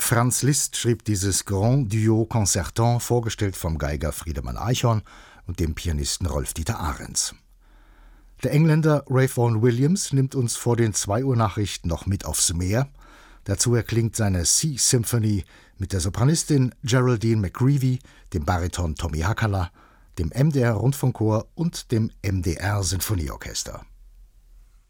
Franz Liszt schrieb dieses Grand Duo Concertant, vorgestellt vom Geiger Friedemann Eichhorn und dem Pianisten Rolf-Dieter Ahrens. Der Engländer Ray Vaughan Williams nimmt uns vor den 2 Uhr Nachrichten noch mit aufs Meer. Dazu erklingt seine Sea Symphony mit der Sopranistin Geraldine McGreevy, dem Bariton Tommy Hackala, dem MDR Rundfunkchor und dem MDR Sinfonieorchester.